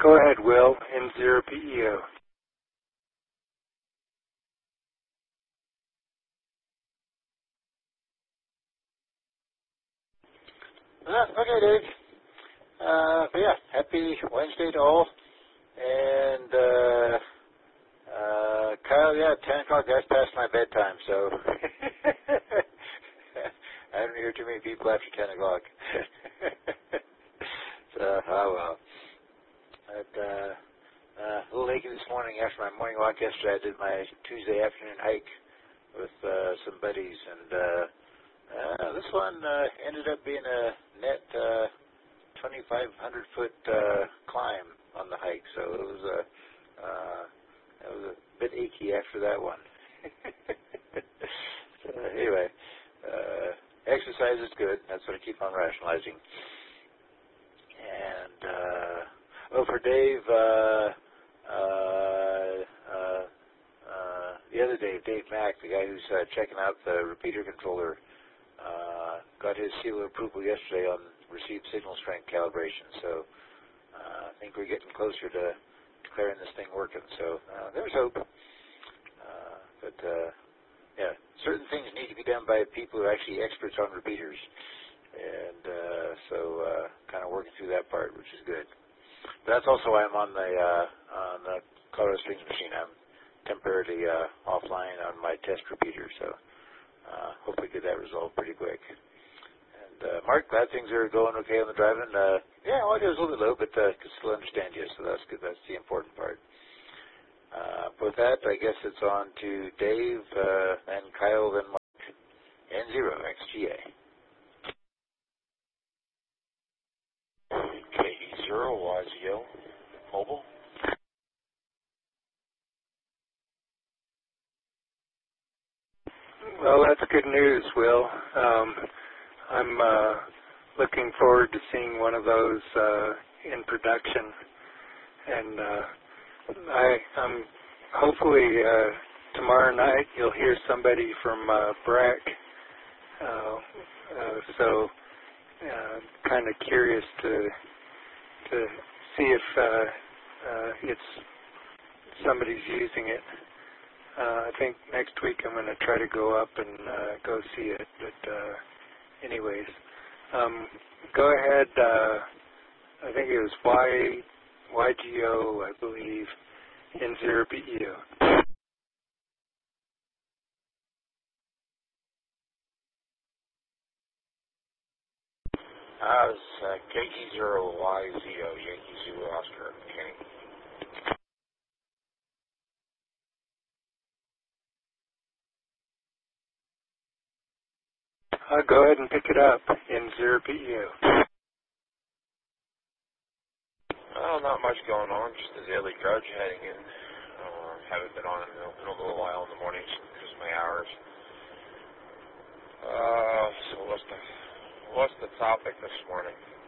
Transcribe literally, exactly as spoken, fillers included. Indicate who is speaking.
Speaker 1: Go ahead, Will, N zero P E O.
Speaker 2: Uh, okay, Dave. Uh, but yeah, happy Wednesday to all. And, uh, uh, Kyle, yeah, ten o'clock, that's past my bedtime, so I don't hear too many people after ten o'clock. So, oh well. But, uh, uh, a little achy this morning after my morning walk yesterday. I did my Tuesday afternoon hike with uh, some buddies, and uh, uh, this one uh, ended up being a net uh, twenty-five hundred foot uh, climb on the hike, so it was a uh, it was a bit achy after that one. So anyway, uh, exercise is good. That's what I keep on rationalizing. And uh, oh, for Dave, uh, uh, uh, uh, the other Dave, Dave Mack, the guy who's uh, checking out the repeater controller, uh, got his seal of approval yesterday on received signal strength calibration. So uh, I think we're getting closer to declaring this thing working. So uh, there's hope. Uh, but uh, yeah, certain things need to be done by people who are actually experts on repeaters. And uh, so uh, kind of working through that part, which is good. But that's also why I'm on the uh, on the Colorado Springs machine. I'm temporarily uh, offline on my test repeater, so uh, hopefully get that resolved pretty quick. And uh, Mark, glad things are going okay on the driving. Uh, yeah, audio is a little bit low, but uh, can still understand you, so that's good. That's the important part. Uh, with that, I guess it's on to Dave, uh, then Kyle, then Mark, N zero X G A.
Speaker 3: K E zero Y Z O, mobile.
Speaker 1: Well, that's good news, Will. Um, I'm uh, looking forward to seeing one of those uh, in production, and uh, I, I'm hopefully uh, tomorrow night you'll hear somebody from uh, Breck. Uh, uh, so, uh, kind of curious to to see if uh, uh, it's somebody's using it. Uh, I think next week I'm going to try to go up and uh, go see it. But uh, anyways, um, go ahead. Uh, I think it was Y YGO, I believe, N zero P E O.
Speaker 3: Uh, it's uh, K E zero Y Z O, Yankee Zulu Oscar, Kenny.
Speaker 1: Uh, go ahead and pick it up, N zero P E O.
Speaker 3: Oh, not much going on, just the daily grudge heading in. Uh, haven't been on in a, in a little while in the mornings because of my hours. Uh, so what's the, what's the topic this morning?